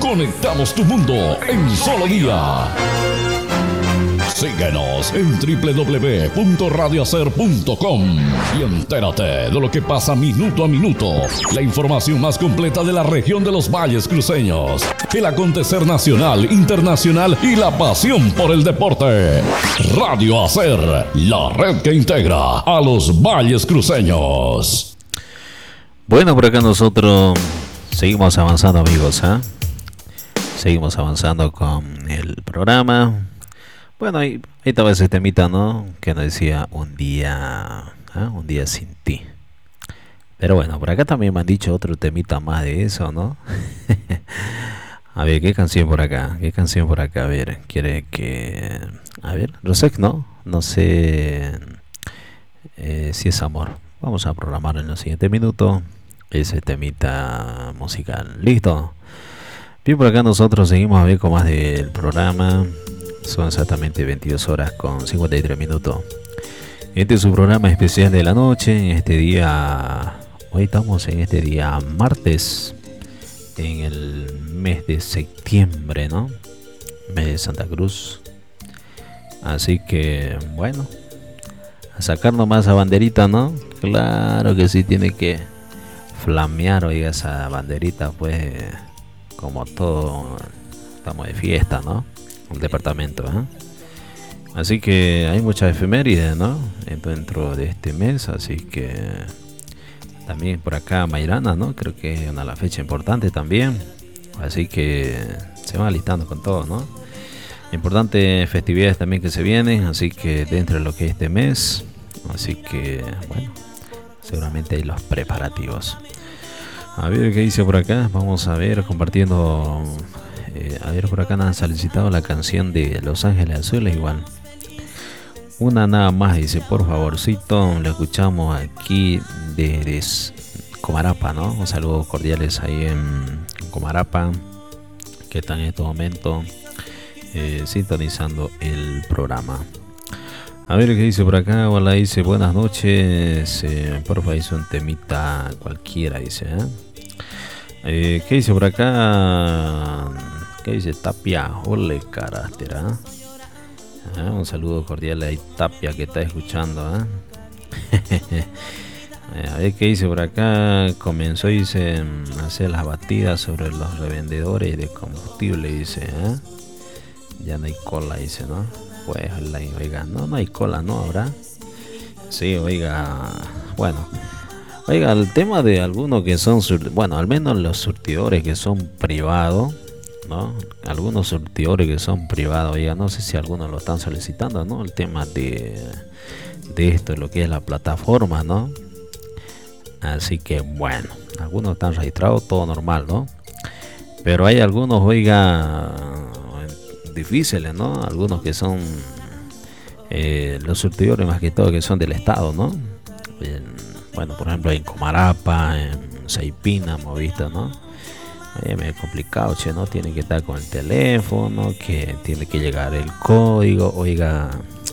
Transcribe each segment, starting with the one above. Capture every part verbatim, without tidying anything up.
Conectamos tu mundo en solo día. Síguenos en doble u doble u doble u punto radio hacer punto com y entérate de lo que pasa minuto a minuto. La información más completa de la región de los valles cruceños. El acontecer nacional, internacional y la pasión por el deporte. Radio Hacer, la red que integra a los valles cruceños. Bueno, por acá nosotros seguimos avanzando, amigos, ¿eh? Seguimos avanzando con el programa. Bueno, ahí, ahí estaba ese temita, ¿no? Que nos decía un día, ¿eh? Un día sin ti. Pero bueno, por acá también me han dicho otro temita más de eso, ¿no? A ver, ¿qué canción por acá? ¿Qué canción por acá? A ver, quiere que... A ver, Rosek, ¿no? No sé eh, si es amor. Vamos a programar en los siguientes minutos ese temita musical. ¿Listo? Bien, por acá nosotros seguimos a ver con más del programa. Son exactamente veintidós horas con cincuenta y tres minutos. Este es su programa especial de la noche. En este día, hoy estamos en este día martes, en el mes de septiembre, ¿no? Mes de Santa Cruz. Así que, bueno, a sacarnos más esa banderita, ¿no? Claro que sí, tiene que flamear, oiga, esa banderita, pues, como todo, estamos de fiesta, ¿no? El departamento, ¿eh? Así que hay muchas efemérides, ¿no? Dentro de este mes, así que también por acá Mairana, ¿no? Creo que es una la fecha importante también, así que se van alistando con todo, ¿no? Importantes festividades también que se vienen, así que dentro de lo que es este mes, así que bueno, seguramente hay los preparativos. A ver qué dice por acá, vamos a ver, compartiendo. Eh, a ver, por acá nos han solicitado la canción de Los Ángeles Azules, igual. Una nada más, dice, por favorcito, lo escuchamos aquí desde Comarapa, ¿no? Un saludo cordiales ahí en Comarapa, que están en este momento eh, sintonizando el programa. A ver qué dice por acá, hola, dice, buenas noches, eh, porfa, dice un temita cualquiera, dice, ¿eh? Eh, ¿Qué dice por acá? ¿Qué dice Tapia? Ole, carácter, ¿eh? ¿Eh? Un saludo cordial a Tapia que está escuchando, ¿eh? A ver qué dice por acá. Comenzó, dice, a hacer las batidas sobre los revendedores de combustible, dice, ¿eh? Ya no hay cola, dice, ¿no? Pues, oiga, no, no hay cola, ¿no? Ahora sí, oiga, bueno. Oiga, el tema de algunos que son, bueno, al menos los surtidores que son privados, ¿no? Algunos surtidores que son privados, oiga, no sé si algunos lo están solicitando, ¿no? El tema de, de esto, lo que es la plataforma, ¿no? Así que, bueno, algunos están registrados, todo normal, ¿no? Pero hay algunos, oiga, difíciles, ¿no? Algunos que son, eh, los surtidores más que todo que son del Estado, ¿no? Bueno, por ejemplo, en Comarapa, en Saipina, hemos visto, ¿no? Eh, me he complicado, che, ¿no? Tiene que estar con el teléfono, que tiene que llegar el código, oiga.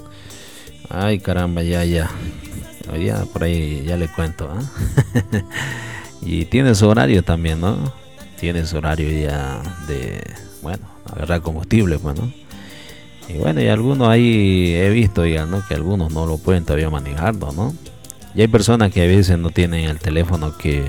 Ay, caramba, ya, ya. Ya por ahí ya le cuento, ¿eh? Y tiene su horario también, ¿no? Tiene su horario ya de, bueno, agarrar combustible, pues, ¿no? Y bueno, y algunos ahí he visto, oiga, ¿no? Que algunos no lo pueden todavía manejarlo, ¿no? Y hay personas que a veces no tienen el teléfono que,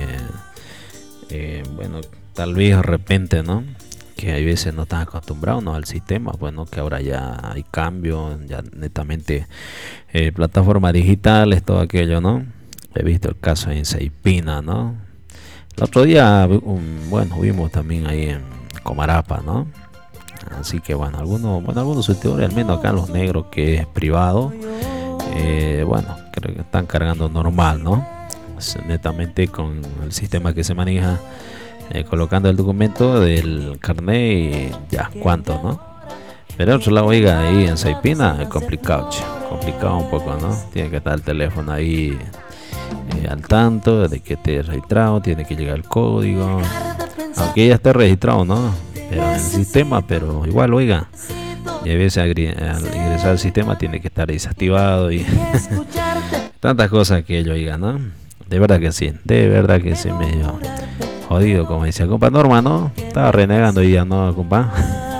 eh, bueno, tal vez de repente, ¿no? Que a veces no están acostumbrados, ¿no? Al sistema, bueno, que ahora ya hay cambio, ya netamente eh, plataformas digitales, todo aquello, ¿no? He visto el caso en Saipina, ¿no? El otro día, um, bueno, vimos también ahí en Comarapa, ¿no? Así que bueno, algunos, bueno, algunos surtidores, al menos acá los negros, que es privado, eh, bueno, creo que están cargando normal, ¿no? Netamente con el sistema que se maneja, eh, colocando el documento del carnet y ya, cuánto, ¿no? Pero otro lado, oiga, ahí en Saipina es complicado, che, complicado un poco, ¿no? Tiene que estar el teléfono ahí eh, al tanto de que esté registrado, tiene que llegar el código, aunque ya esté registrado, ¿no? Pero en el sistema, pero igual, oiga, y a veces al ingresar al sistema tiene que estar desactivado y tantas cosas que yo, oiga, ¿no? De verdad que sí, de verdad que sí, medio jodido, como decía compa Norma, ¿no? Estaba renegando ya, ¿no, compa?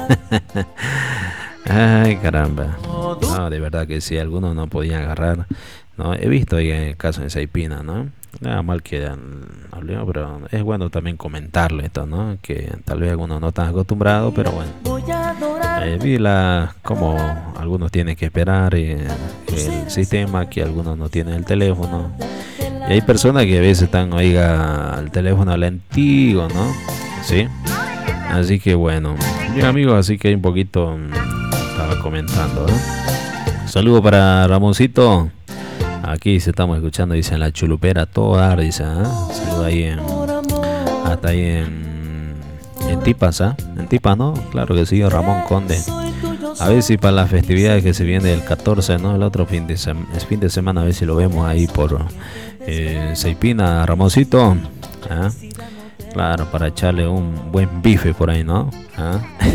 Ay, caramba. No, de verdad que sí, algunos no podían agarrar, ¿no? He visto ahí el caso de Saipina, ¿no? Nada mal que hablemos, pero es bueno también comentarlo esto, ¿no? Que tal vez algunos no están acostumbrados, pero bueno. Eh, vi la, como algunos tienen que esperar eh, el sistema, que algunos no tienen el teléfono. Y hay personas que a veces están, oiga, el teléfono al antiguo, ¿no? Sí. Así que bueno, bien amigos, así que hay un poquito estaba comentando, ¿no? Saludo para Ramoncito. Aquí se estamos escuchando, dice en la Chulupera, todo dar, dice, ¿eh? Saludo ahí en, hasta ahí en, en Tipas, ¿eh? En Tipas, ¿no? Claro que sí, Ramón Conde. A ver si para las festividades que se viene el catorce, ¿no? El otro fin de, sem es fin de semana, a ver si lo vemos ahí por eh, Saipina, Ramoncito, ¿eh? Claro, para echarle un buen bife por ahí, ¿no? ¿Ah?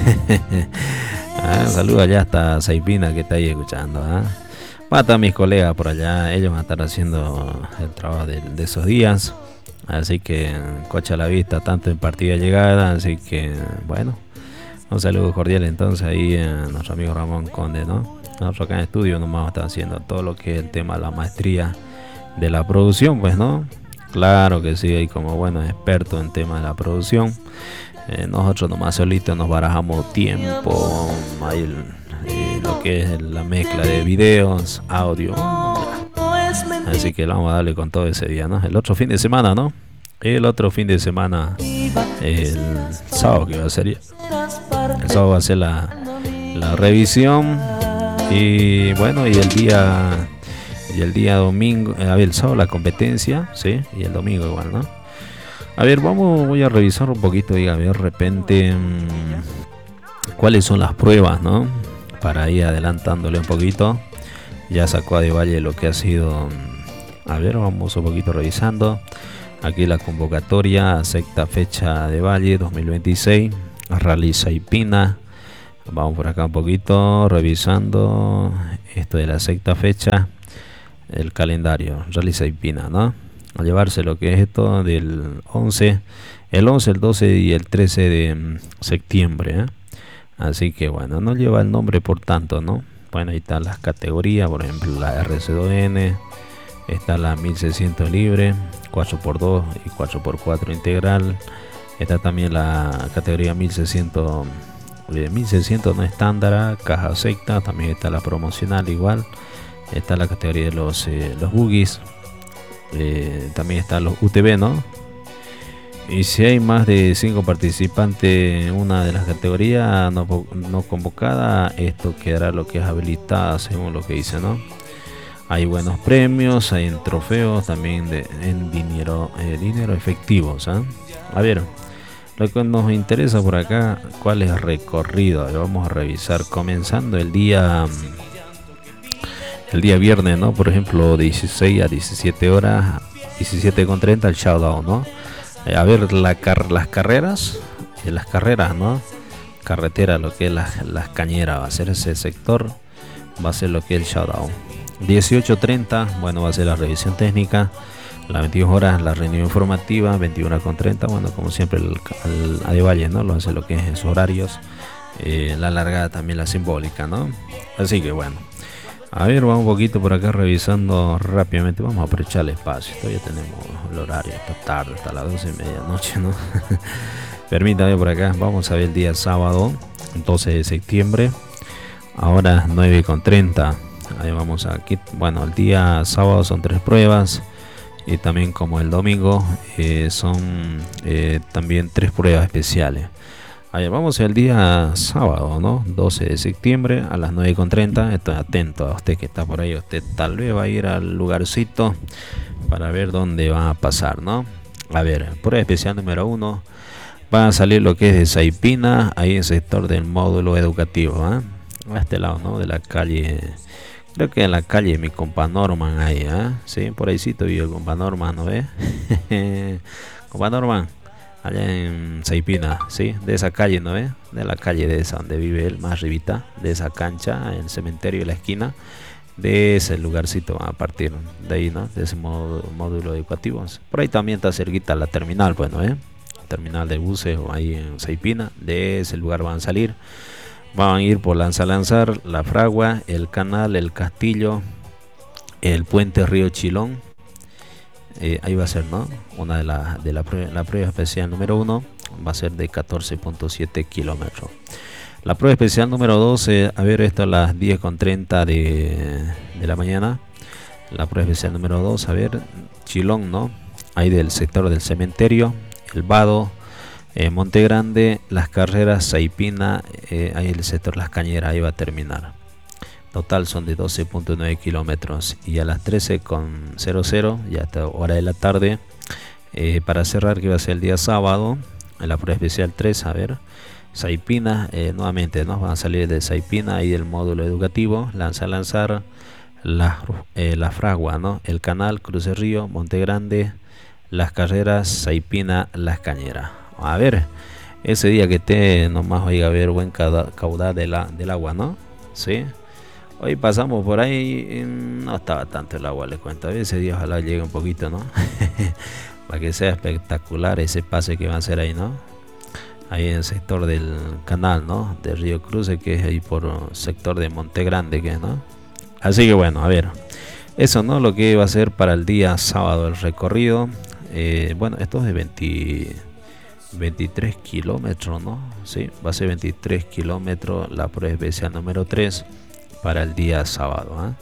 Ah, saludos allá hasta Saipina que está ahí escuchando, ¿ah? Va a estar mis colegas por allá, ellos van a estar haciendo el trabajo de, de esos días. Así que cocha a la vista, tanto en partida llegada, así que bueno, un saludo cordial entonces ahí a nuestro amigo Ramón Conde, ¿no? Nosotros acá en estudio nomás vamos a estar haciendo todo lo que es el tema de la maestría de la producción, pues, ¿no? Claro que sí, hay como buenos expertos en tema de la producción. Eh, nosotros nomás solitos nos barajamos tiempo, ahí, eh, lo que es la mezcla de videos, audio. Así que vamos a darle con todo ese día, ¿no? El otro fin de semana, ¿no? El otro fin de semana, el sábado que va a ser ya. El sábado va a ser la, la revisión. Y bueno, y el día... Y el día domingo, a ver, el sábado la competencia, sí, y el domingo igual, ¿no? A ver, vamos, voy a revisar un poquito y a ver de repente mmm, cuáles son las pruebas, ¿no? Para ir adelantándole un poquito. Ya sacó a De Valle lo que ha sido, a ver, vamos un poquito revisando. Aquí la convocatoria, sexta fecha de Valle dos mil veintiséis, Rally Saipina. Vamos por acá un poquito, revisando esto de la sexta fecha. El calendario, Rally Saipina, ¿no? A llevarse lo que es esto del once, el once, el doce y el trece de septiembre, ¿eh? Así que bueno, no lleva el nombre por tanto, ¿no? Bueno, ahí están las categorías, por ejemplo la R C dos N, está la mil seiscientos libre, cuatro por dos y cuatro por cuatro integral, está también la categoría mil seiscientos, eh, mil seiscientos no estándar, caja secta, también está la promocional igual. Está la categoría de los, eh, los buggies, eh, también están los U T V, ¿no? Y si hay más de cinco participantes en una de las categorías no, no convocada, esto quedará lo que es habilitada según lo que dice, ¿no? Hay buenos premios, hay en trofeos, también de, en dinero, eh, dinero efectivo, ¿eh? A ver, lo que nos interesa por acá, ¿cuál es el recorrido? Lo vamos a revisar comenzando el día... El día viernes, ¿no? Por ejemplo, de dieciséis a diecisiete horas, diecisiete con treinta el showdown, ¿no? Eh, a ver, la car las carreras, eh, las carreras, ¿no? Carretera, lo que es las, las cañeras, va a ser ese sector, va a ser lo que es el showdown. dieciocho treinta, bueno, va a ser la revisión técnica. Las veintidós horas, la reunión informativa. veintiuno con treinta, bueno, como siempre, el, el A de Valle, ¿no? Lo hace lo que es en sus horarios. Eh, la largada también, la simbólica, ¿no? Así que bueno. A ver, vamos un poquito por acá revisando rápidamente. Vamos a aprovechar el espacio. Todavía tenemos el horario, esta tarde, hasta las doce y media de noche, ¿no? Permítame por acá. Vamos a ver el día sábado, doce de septiembre. Ahora nueve con treinta. Ahí vamos aquí. Bueno, el día sábado son tres pruebas. Y también como el domingo eh, son eh, también tres pruebas especiales. Ahí vamos el día sábado, ¿no? doce de septiembre a las nueve con treinta. Estoy atento a usted que está por ahí. Usted tal vez va a ir al lugarcito para ver dónde va a pasar, ¿no? A ver, prueba especial número uno. Va a salir lo que es de Saipina, ahí en el sector del módulo educativo, ¿eh? A este lado, ¿no? De la calle, creo que en la calle mi compa Norman ahí, ¿eh? Sí, por ahí sí vive el compa Norman, ¿no ve? Compa Norman. Allá en Saipina, sí, de esa calle, ¿no ve? De la calle de esa donde vive él, más arribita, de esa cancha, el cementerio de la esquina, de ese lugarcito van a partir, de ahí, ¿no? De ese módulo, módulo educativo. Por ahí también está cerquita la terminal, bueno, ¿eh? terminal de buses o ahí en Saipina. De ese lugar van a salir. Van a ir por Lanza Lanzar, La Fragua, el Canal, el Castillo, el Puente Río Chilón. Eh, ahí va a ser, ¿no? Una de, la, de la, prueba, la prueba especial número uno va a ser de catorce punto siete kilómetros. La prueba especial número dos, eh, a ver, esto a las diez con treinta de, de la mañana. La prueba especial número dos, a ver, Chilón, ¿no? Ahí del sector del cementerio, El Vado, eh, Monte Grande, Las Carreras, Saipina, eh, ahí el sector Las Cañeras, ahí va a terminar. Total son de doce punto nueve kilómetros. Y a las trece con cero cero, ya hasta hora de la tarde, eh, para cerrar, que va a ser el día sábado, en la prueba especial tres, a ver, Saipina, eh, nuevamente, ¿no? Van a salir de Saipina y del módulo educativo, Lanza Lanzar, La, eh, la Fragua, ¿no? El Canal, Cruce Río, Monte Grande, Las Carreras, Saipina, Las Cañeras. A ver, ese día que esté nomás oiga a ver buen caudal de la, del agua, ¿no? Sí. Hoy pasamos por ahí, no estaba tanto el agua, le cuento. Ese día ojalá llegue un poquito, ¿no? Para que sea espectacular ese pase que va a hacer ahí, ¿no? Ahí en el sector del canal, ¿no? De Río Cruce, que es ahí por sector de Monte Grande, que es, ¿no? Así que bueno, a ver. Eso, ¿no? Lo que va a ser para el día sábado el recorrido. Eh, bueno, esto es de veinte, veintitrés kilómetros, ¿no? Sí, va a ser veintitrés kilómetros la prueba especial número tres. Para el día sábado, ¿eh?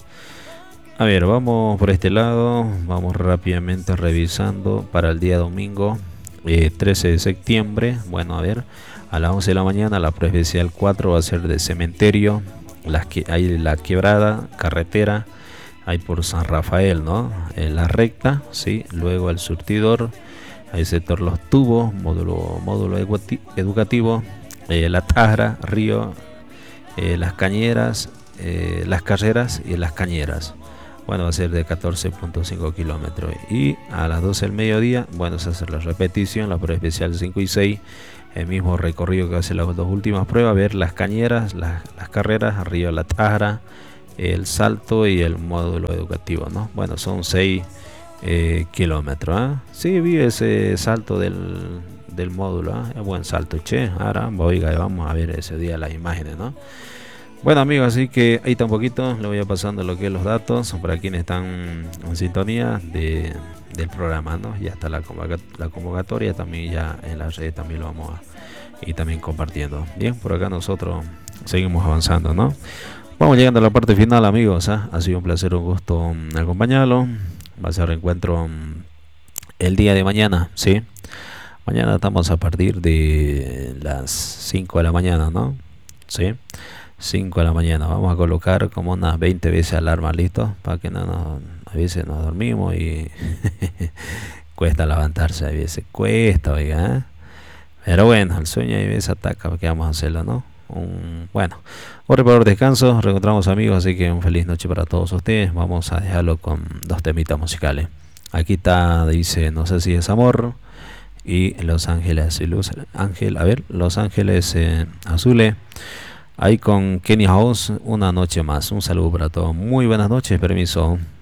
A ver, vamos por este lado, vamos rápidamente revisando para el día domingo, eh, trece de septiembre. Bueno, a ver, a las once de la mañana la prueba especial cuatro va a ser de cementerio, las que hay la quebrada, carretera, hay por San Rafael, ¿no? En la recta, sí, luego el surtidor, hay sector Los Tubos, módulo, módulo educativo, eh, La Tajra, Río, eh, Las Cañeras, Eh, Las Carreras y Las Cañeras. Bueno, va a ser de catorce punto cinco kilómetros. Y a las doce del mediodía, bueno, se hace la repetición, la prueba especial cinco y seis, el mismo recorrido que hace las dos últimas pruebas, ver Las Cañeras, las, las Carreras, arriba La Tajra, el Salto y el módulo educativo, ¿no? Bueno, son seis eh, kilómetros, ¿eh? Sí, vi ese salto del, del módulo, ¿eh? Es buen salto, che. Ahora, oiga, vamos a ver ese día las imágenes, ¿no? Bueno, amigos, así que ahí está un poquito, le voy a pasando lo que es los datos para quienes están en sintonía de, del programa, ¿no? Ya está la, la convocatoria, también ya en la red también lo vamos a ir también compartiendo. Bien, por acá nosotros seguimos avanzando, ¿no? Vamos llegando a la parte final, amigos, ¿eh? Ha sido un placer, un gusto um, acompañarlo. Va a ser reencuentro um, el día de mañana, ¿sí? Mañana estamos a partir de las cinco de la mañana, ¿no? Sí. cinco de la mañana, vamos a colocar como unas veinte veces alarma, listo, para que no nos, a veces nos dormimos y cuesta levantarse, a veces cuesta, oiga, ¿eh? Pero bueno, el sueño a veces ataca, porque vamos a hacerlo, ¿no? Un, bueno, un reparador descanso, reencontramos, amigos, así que un feliz noche para todos ustedes. Vamos a dejarlo con dos temitas musicales. Aquí está, dice, no sé si es amor, y Los Ángeles y Luz, Ángel, a ver, Los Ángeles eh, Azules. Ahí con Kenny House, una noche más. Un saludo para todos. Muy buenas noches, permiso.